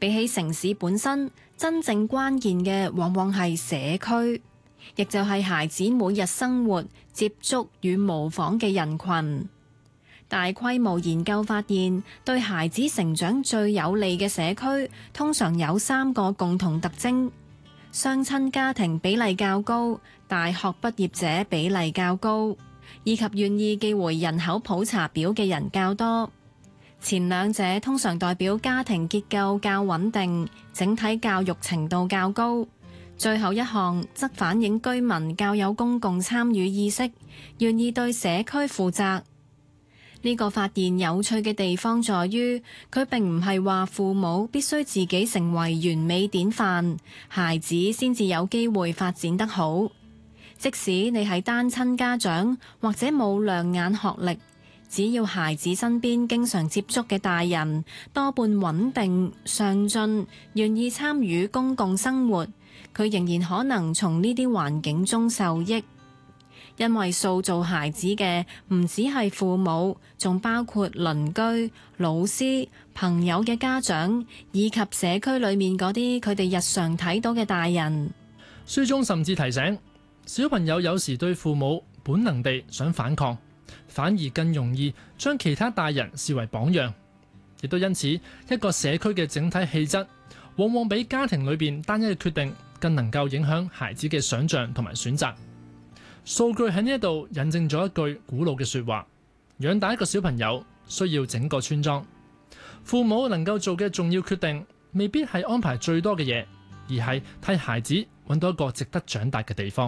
比起城市本身，真正關鍵嘅往往係社區，亦就係孩子每日生活、接觸與模仿嘅人群。大規模研究發現，對孩子成長最有利嘅社區，通常有3個共同特徵：雙親家庭比例較高，大學畢業者比例較高，以及願意寄回人口普查表嘅人較多。前兩者通常代表家庭結構較穩定，整體教育程度較高。最後一項則反映居民較有公共參與意識，願意對社區負責。呢個發現有趣嘅地方在於，佢並唔係話父母必須自己成為完美典範，孩子先至有機會發展得好。即使你係單親家長或者冇亮眼學歷，只要孩子身邊經常接觸嘅大人多半穩定、上進、願意參與公共生活，佢仍然可能從呢啲環境中受益。因為塑造孩子嘅唔只係父母，仲包括鄰居、老師、朋友嘅家長，以及社區裏面嗰啲佢哋日常睇到嘅大人。 書中甚至提醒，小朋友有時對父母本能地想反抗，反而更容易將其他大人視為榜樣，亦都因此一個社區嘅整體氣質，往往比家庭裏邊單一嘅決定更能夠影響孩子嘅想像同埋選擇。數據喺呢一度引證咗一句古老嘅說話：養大一個小朋友需要整個村莊。父母能夠做嘅重要決定，未必係安排最多嘅嘢，而係替孩子揾到一個值得長大嘅地方。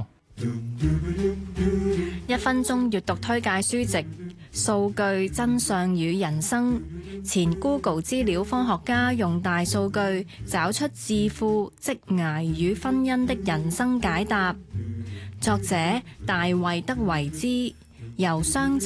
1分鐘閱讀推介書籍《數據真相與人生》，前 Google 資料科學家用大數據找出致富、職涯與婚姻的人生解答。作者大衛德維茲，由商周